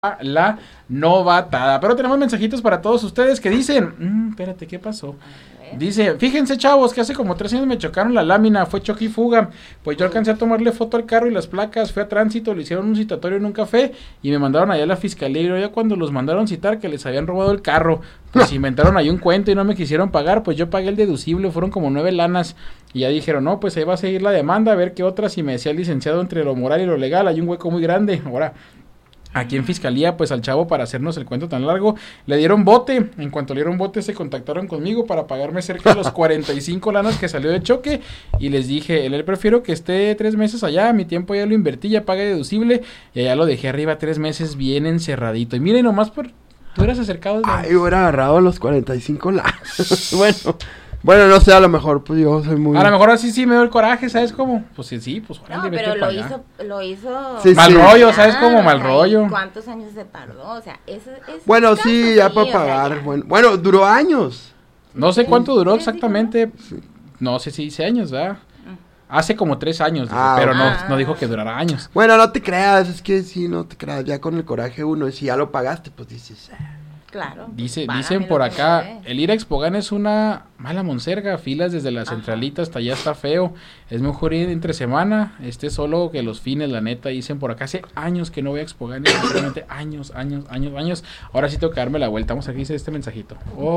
la novatada. Pero tenemos mensajitos para todos ustedes que dicen, espérate, ¿qué pasó? Dice, fíjense chavos, que hace como 3 años me chocaron la lámina, fue choque y fuga, pues yo alcancé a tomarle foto al carro y las placas, fui a tránsito, le hicieron un citatorio en un café y me mandaron allá a la fiscalía, y ya cuando los mandaron citar que les habían robado el carro, pues inventaron ahí un cuento y no me quisieron pagar, pues yo pagué el deducible, fueron como 9 lanas, y ya dijeron, no, pues ahí va a seguir la demanda, a ver qué otras, y me decía el licenciado entre lo moral y lo legal, hay un hueco muy grande, ahora... Aquí en fiscalía, pues al chavo, para hacernos el cuento tan largo, le dieron bote. En cuanto le dieron bote, se contactaron conmigo para pagarme cerca de los 45 lanas que salió de choque. Y les dije, él prefiero que esté 3 meses allá, mi tiempo ya lo invertí, ya pagué deducible. Y allá lo dejé arriba 3 meses bien encerradito. Y miren, nomás por... Tú eras acercado de... Ay, hubiera agarrado los 45 lanas. Bueno, no sé, a lo mejor, pues yo soy muy... A lo mejor así sí me dio el coraje, ¿sabes cómo? Pues sí, pues... No, pero lo hizo... Sí, mal rollo, ¿sabes cómo? Mal rollo. ¿Cuántos años se tardó? O sea, eso bueno, sí, ya para pagar. O sea, Bueno, duró años. No sé cuánto duró exactamente. No sé si 6 años, ¿verdad? Hace como 3 años, pero no dijo que durara años. Bueno, no te creas, es que sí, no te creas. Ya con el coraje uno, si ya lo pagaste, pues dices... Claro. Dicen por acá, el ir a Expogan es una mala monserga, filas desde la centralita hasta allá está feo, es mejor ir entre semana, solo que los fines, la neta, dicen por acá, hace años que no voy a Expogan, sinceramente, años, ahora sí tengo que darme la vuelta, vamos a ver qué dice este mensajito,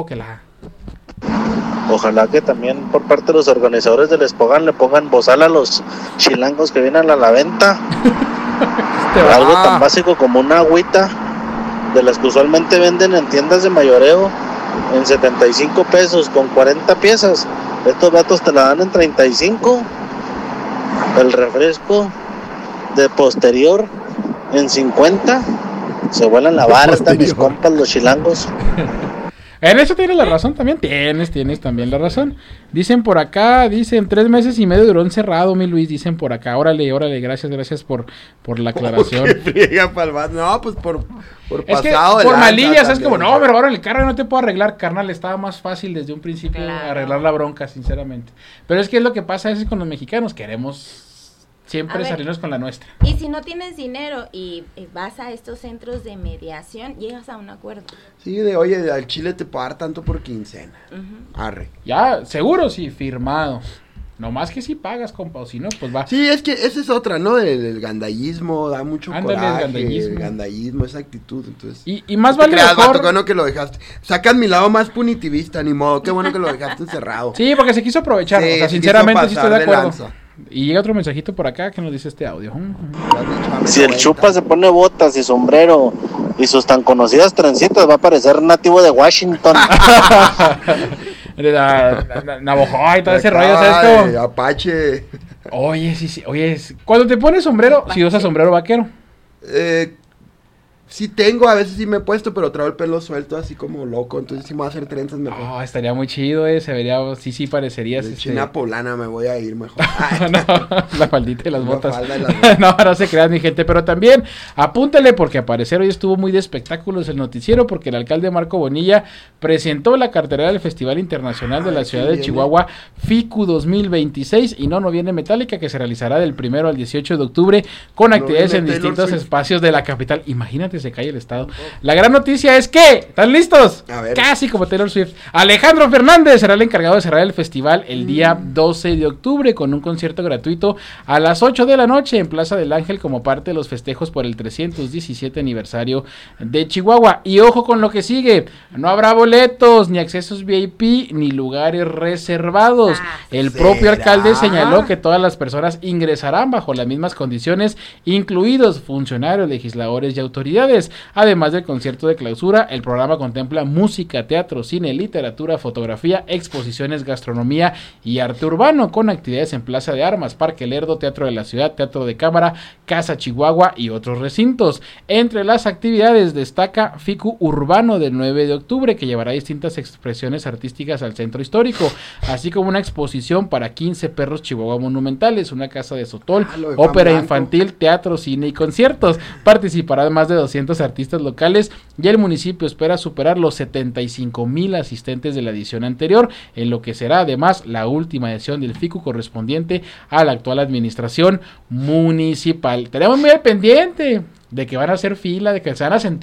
Ojalá que también por parte de los organizadores del Expogan le pongan bozal a los chilangos que vienen a la venta, algo tan básico como una agüita, de las que usualmente venden en tiendas de mayoreo en 75 pesos con 40 piezas. Estos vatos te la dan en 35. El refresco de posterior en 50. Se vuelan la barra, mis compas, los chilangos. En eso tienes la razón también. Tienes también la razón. Dicen por acá, 3 meses y medio duró encerrado, mi Luis. Dicen por acá, órale, gracias por la aclaración. No, pues por es pasado. Que por malillas, es como, no, me robaron el carro y no te puedo arreglar, carnal. Estaba más fácil desde un principio arreglar la bronca, sinceramente. Pero es que es lo que pasa a veces con los mexicanos, queremos siempre salirnos con la nuestra. Y si no tienes dinero y vas a estos centros de mediación, llegas a un acuerdo. Sí, oye, al chile te puedo dar tanto por quincena. Arre. Ya, seguro sí, firmado. No más que si pagas, compa, o si no, pues va. Sí, es que esa es otra, ¿no? El gandallismo, da mucho coraje. El gandallismo, esa actitud, entonces... Y más no vale creas, mejor... Vato, que bueno que lo dejaste. Sacan mi lado más punitivista, ni modo, qué bueno que lo dejaste encerrado. Sí, porque se quiso aprovechar, o sea, sinceramente sí estoy de acuerdo. Y llega otro mensajito por acá que nos dice este audio. Si el chupa se pone botas y sombrero y sus tan conocidas trencitas, va a parecer nativo de Washington. Navajo y todo ese rollo, ¿sabes cómo? Apache. Oye, sí, cuando te pones sombrero, si usas sombrero vaquero. Sí tengo, a veces sí me he puesto, pero traigo el pelo suelto así como loco, entonces sí me voy a hacer trenzas mejor. Estaría muy chido, se vería, sí parecerías. De China poblana me voy a ir mejor. La faldita y las botas. No se crean, mi gente, pero también apúntale porque al parecer hoy estuvo muy de espectáculos el noticiero porque el alcalde Marco Bonilla presentó la cartelera del Festival Internacional de la Ciudad de Chihuahua FICU 2026 y no viene Metallica, que se realizará del 1 al 18 de octubre con actividades en distintos espacios de la capital. Imagínate, se cae el estado. La gran noticia es que, ¿están listos? A ver. Casi como Taylor Swift. Alejandro Fernández será el encargado de cerrar el festival el día 12 de octubre con un concierto gratuito a las 8 de la noche en Plaza del Ángel como parte de los festejos por el 317 aniversario de Chihuahua. Y ojo con lo que sigue, no habrá boletos, ni accesos VIP, ni lugares reservados. El propio alcalde señaló que todas las personas ingresarán bajo las mismas condiciones, incluidos funcionarios, legisladores y autoridades. Además del concierto de clausura, el programa contempla música, teatro, cine, literatura, fotografía, exposiciones, gastronomía y arte urbano, con actividades en Plaza de Armas, Parque Lerdo, Teatro de la Ciudad, Teatro de Cámara, Casa Chihuahua y otros recintos. Entre las actividades destaca FICU Urbano del 9 de octubre, que llevará distintas expresiones artísticas al centro histórico, así como una exposición para 15 perros chihuahua monumentales, una casa de sotol, ópera infantil, teatro, cine y conciertos. Participarán más de 200 artistas locales y el municipio espera superar los 75,000 asistentes de la edición anterior, en lo que será además la última edición del FICU correspondiente a la actual administración municipal. Tenemos muy al pendiente. de que van a hacer fila, de que se van a sentar